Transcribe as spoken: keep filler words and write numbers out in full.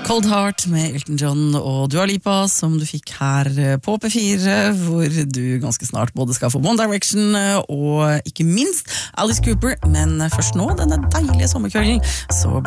Cold Heart med Elton John og Dua Lipa, som du fikk her på P fire, hvor du ganske snart både skal få One Direction og ikke minst Alice Cooper, men først nå, denne deilige sommerkvelden, så